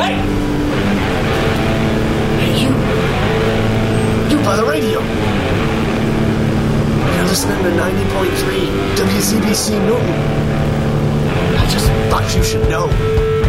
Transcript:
Hey! Hey, you. You by the radio. You're listening to 90.3 WCBC Newton. I just thought you should know.